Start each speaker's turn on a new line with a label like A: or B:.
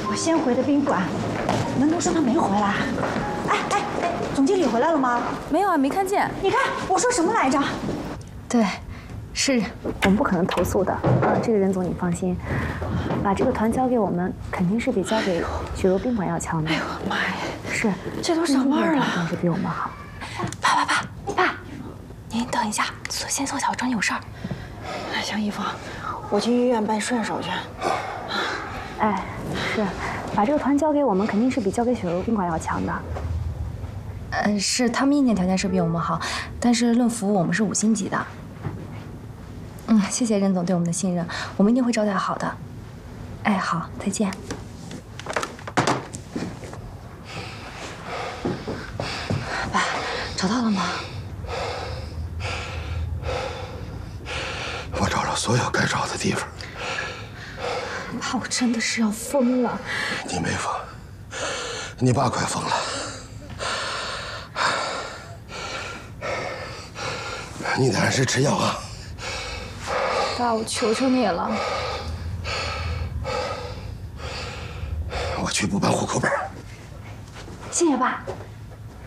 A: 我先回的宾馆，门东说他没回来。哎，总经理回来了吗？
B: 没有啊，没看见。
A: 你看我说什么来着？
B: 对，是我们不可能投诉的。这个任总你放心，把这个团交给我们，肯定是比交给雪柔宾馆要强的。
A: 哎呦妈呀！
B: 是，
A: 这都上班了，
B: 肯定是比我们好。
C: 爸，您等一下，先送小庄有事儿。
A: 向一峰，我去医院办顺手去。
B: 哎，是，把这个团交给我们，肯定是比交给雪柔宾馆要强的。
C: 是他们硬件条件是比我们好，但是论服务我们是5星级的。谢谢任总对我们的信任，我们一定会招待好的。哎，好，再见。
A: 爸，找到了吗？
D: 我找了所有该找的地方。
C: 爸，我真的是要疯了。
D: 你没疯，你爸快疯了。你得按时吃药啊。
C: 爸，我求求你了。
D: 我去补办户口本。
B: 谢谢爸。